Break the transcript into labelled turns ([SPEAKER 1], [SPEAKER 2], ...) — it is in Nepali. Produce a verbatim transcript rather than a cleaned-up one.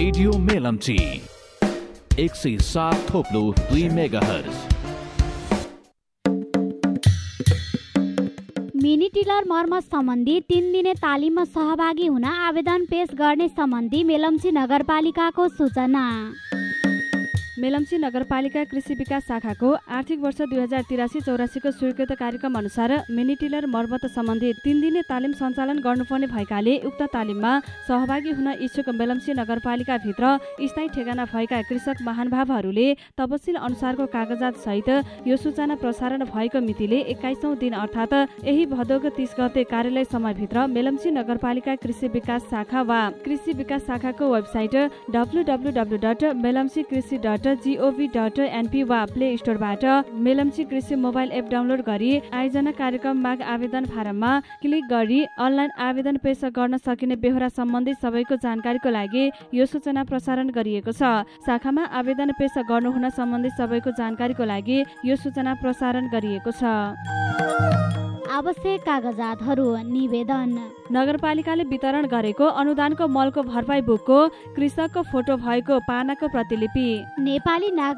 [SPEAKER 1] रेडियो मेलम्ची एक सय सात थोप्लो दुई मेगाहर्ज।
[SPEAKER 2] मिनी टिलर मर्मत सम्बन्धी तीन दिने तालिममा सहभागी हुन आवेदन पेश गर्ने सम्बन्धी मेलम्ची नगरपालिकाको सूचना।
[SPEAKER 3] मेलम्ची नगरपालिका कृषि विकास शाखाको आर्थिक वर्ष दुई हजार तिरासी चौरासीको स्वीकृत कार्यक्रम अनुसार मिनी टिलर मर्मत सम्बन्धी तीन दिने तालिम सञ्चालन गर्नुपर्ने भएकाले उक्त तालिममा सहभागी हुन इच्छुक मेलम्ची नगरपालिकाभित्र स्थायी ठेगाना भएका कृषक महानुभावहरूले तपसिल अनुसारको कागजात सहित यो सूचना प्रसारण भएको मितिले एक्काइसौं दिन अर्थात् यही भदौको तीस गते कार्यालय समयभित्र मेलम्ची नगरपालिका कृषि विकास शाखा वा कृषि विकास शाखाको website W W W dot Melamchi कृषि डट जीओभी डट एनपी वा प्ले स्टोरबाट मेलम्ची कृषि मोबाइल एप डाउनलोड गरी आयोजना कार्यक्रम माग आवेदन फारममा क्लिक गरी अनलाइन आवेदन पेश गर्न सकिने बेहोरा सम्बन्धी सबैको जानकारीको लागि यो सूचना प्रसारण गरिएको छ। शाखामा आवेदन पेश गर्नुहुन सम्बन्धी सबैको जानकारीको लागि यो सूचना प्रसारण गरिएको छ।
[SPEAKER 2] आवश्यक कागजातहरू निवेदन।
[SPEAKER 3] नगरपालिकाले वितरण गरेको अनुदानको मलको भरपाई बुकको कृषकको फोटो भएको पानाको प्रतिलिपि,
[SPEAKER 2] नेपाली नागरिक